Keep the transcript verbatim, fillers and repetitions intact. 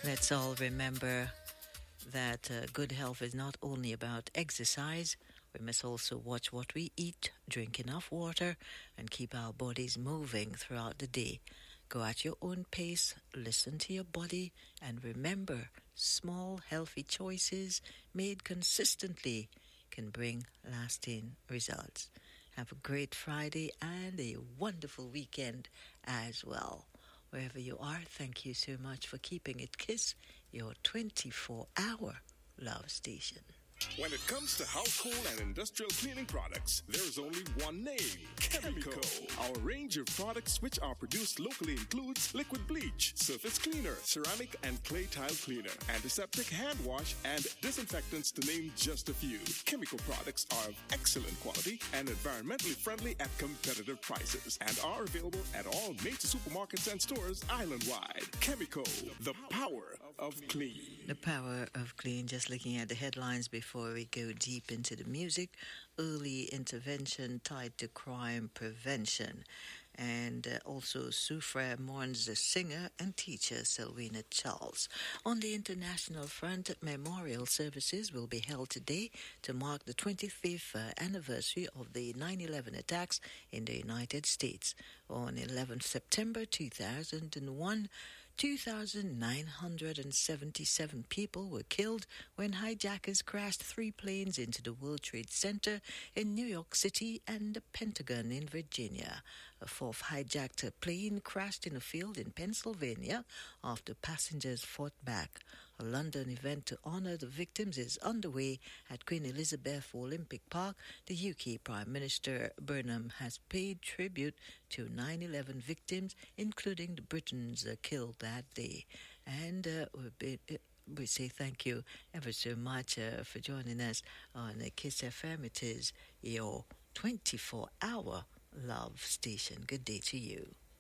Let's all remember that uh, good health is not only about exercise. We must also watch what we eat, drink enough water, and keep our bodies moving throughout the day. Go at your own pace, listen to your body, and remember, small, healthy choices made consistently can bring lasting results. Have a great Friday and a wonderful weekend as well. Wherever you are, thank you so much for keeping it KISS, your twenty-four hour love station. When it comes to household and industrial cleaning products, there is only one name, Chemico. Our range of products which are produced locally includes liquid bleach, surface cleaner, ceramic and clay tile cleaner, antiseptic hand wash, and disinfectants, to name just a few. Chemical products are of excellent quality and environmentally friendly at competitive prices and are available at all major supermarkets and stores island-wide. Chemico, the power of clean. The power of clean. Just looking at the headlines before Before we go deep into the music, early intervention tied to crime prevention. And uh, also, Soufriere mourns the singer and teacher Selwina Charles. On the international front, memorial services will be held today to mark the twenty-fifth uh, anniversary of the nine eleven attacks in the United States. On eleventh September two thousand one, two thousand nine hundred seventy-seven people were killed when hijackers crashed three planes into the World Trade Center in New York City and the Pentagon in Virginia. A fourth hijacked plane crashed in a field in Pennsylvania after passengers fought back. A London event to honor the victims is underway at Queen Elizabeth Olympic Park. The U K Prime Minister Burnham has paid tribute to nine eleven victims, including the Britons uh, killed that day. And uh, we say thank you ever so much uh, for joining us on uh, KISS F M. It is your twenty-four hour love station. Good day to you.